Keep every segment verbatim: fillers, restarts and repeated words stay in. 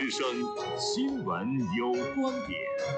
之声新闻有观点，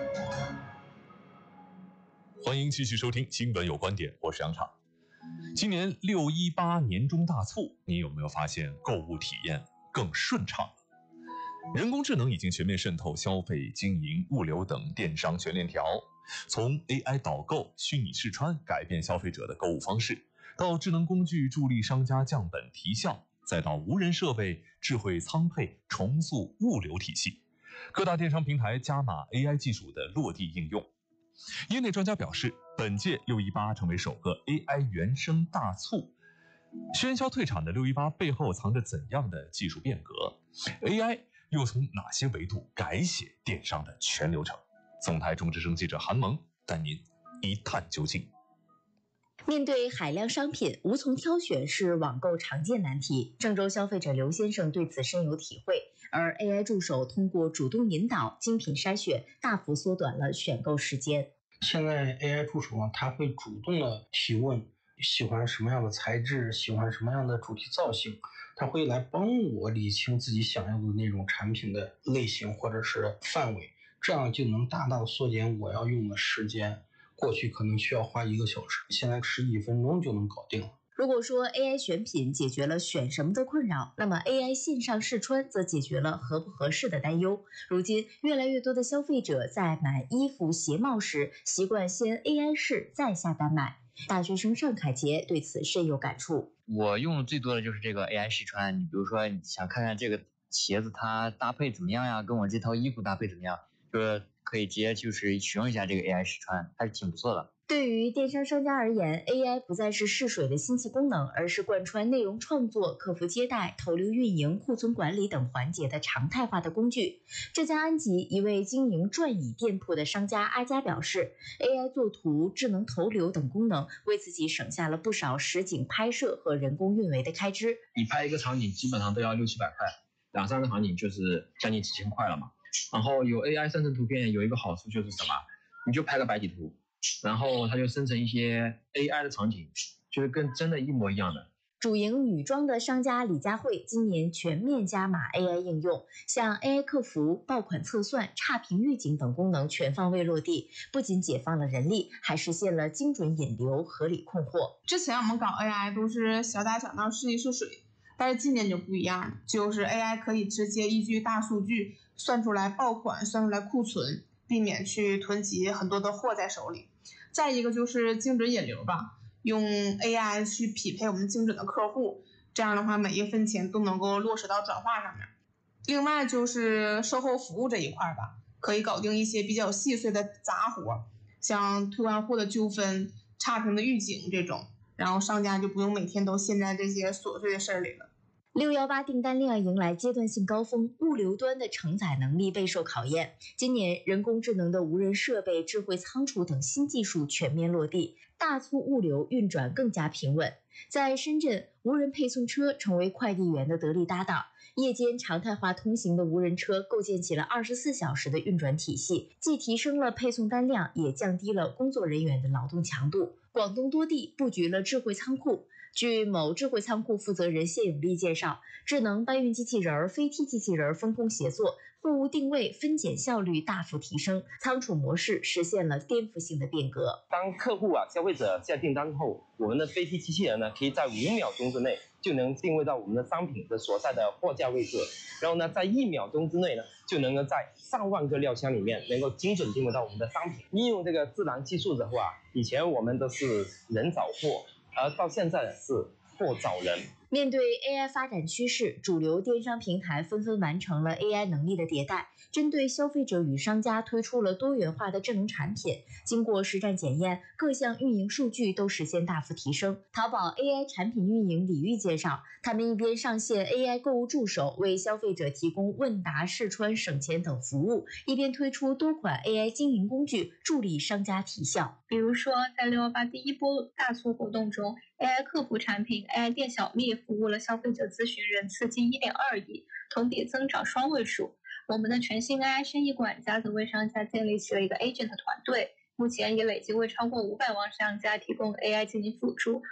欢迎继续收听新闻有观点，我是杨畅。今年六一八年中大促，你有没有发现购物体验更顺畅了？人工智能已经全面渗透消费、经营、物流等电商全链条，从 A I 导购、虚拟试穿改变消费者的购物方式，到智能工具助力商家降本提效，再到无人设备、智慧仓配重塑物流体系，各大电商平台加码 A I 技术的落地应用。业内专家表示，本届六一八成为首个 A I 原生大促。喧嚣退场的六一八背后藏着怎样的技术变革？ A I 又从哪些维度改写电商的全流程？总台中之声记者韩萌带您一探究竟。 面对海量商品，无从挑选是网购常见难题。郑州消费者刘先生对此深有体会，而 A I 助手通过主动引导、精品筛选，大幅缩短了选购时间。 现在 A I 助手啊，它会主动的提问，喜欢什么样的材质，喜欢什么样的主题造型，它会来帮我理清自己想要的那种产品的类型或者是范围，这样就能大大的缩减我要用的时间。过去可能需要花一个小时，现在十几分钟就能搞定了。 如果说 A I 选品解决了选什么的困扰，那么 A I 线上试穿则解决了合不合适的担忧。如今，越来越多的消费者在买衣服、鞋帽时，习惯先 A I 试再下单买。大学生尚凯杰对此深有感触。 我用的最多的就是这个 A I 试穿，你比如说你想看看这个鞋子它搭配怎么样呀，跟我这套衣服搭配怎么样，就是可以直接就是使用一下这个 A I 试穿，还是挺不错的。 对于电商商家而言， A I 不再是试水的新奇功能，而是贯穿内容创作、客服接待、投流运营、库存管理等环节的常态化的工具。浙江安吉一位经营转椅店铺的商家阿佳表示， A I 作图、智能投流等功能为自己省下了不少实景拍摄和人工运维的开支。 你拍一个场景基本上都要六七百块，两三个场景就是将近几千块了嘛。然后有 A I 生成图片有一个好处就是什么，你就拍个白底图，然后它就生成一些 A I 的场景，就是跟真的一模一样的。 主营女装的商家李佳慧今年全面加码 A I 应用，像 A I 客服、爆款测算、差评预警等功能全方位落地，不仅解放了人力，还实现了精准引流、合理控货。 之前我们搞 A I 都是小打小闹试一试水，但是今年就不一样了，就是 A I 可以直接依据大数据算出来爆款，算出来库存，避免去囤积很多的货在手里。再一个就是精准引流吧，用 A I 去匹配我们精准的客户，这样的话每一分钱都能够落实到转化上面。另外就是售后服务这一块吧，可以搞定一些比较细碎的杂活，像退换货的纠纷、差评的预警这种，然后商家就不用每天都陷在这些琐碎的事儿里了。 六一八订单量迎来阶段性高峰，物流端的承载能力备受考验。今年，人工智能的无人设备、智慧仓储等新技术全面落地，大促物流运转更加平稳。在深圳，无人配送车成为快递员的得力搭档，夜间常态化通行的无人车构建起了二十四小时的运转体系，既提升了配送单量，也降低了工作人员的劳动强度。广东多地布局了智慧仓库。据某智慧仓库负责人谢永利介绍，智能搬运机器人、飞梯机器人分工协作，货物定位分拣效率大幅提升，仓储模式实现了颠覆性的变革。 当客户啊、消费者下订单后，我们的飞梯机器人呢，可以在五秒钟之内就能定位到我们的商品的所在的货架位置，然后呢，在一秒钟之内呢，就能够在上万个料箱里面能够精准定位到我们的商品。应用这个智能技术的话，以前我们都是人找货，而到现在是货找人。 面对 A I 发展趋势，主流电商平台纷纷完成了 A I 能力的迭代，针对消费者与商家推出了多元化的智能产品。经过实战检验，各项运营数据都实现大幅提升。淘宝 A I 产品运营李玉介绍，他们一边上线 A I 购物助手，为消费者提供问答、试穿、省钱等服务，一边推出多款 A I 经营工具，助力商家提效。 比如说，在六一八第一波大促活动中， A I 客服产品 A I 店小蜜服务了消费者咨询人次近 一点二亿，同比增长双位数。我们的全新 A I 生意管家则为商家建立起了一个 agent 团队，目前已累计为超过五百万商家提供 A I 进行辅助，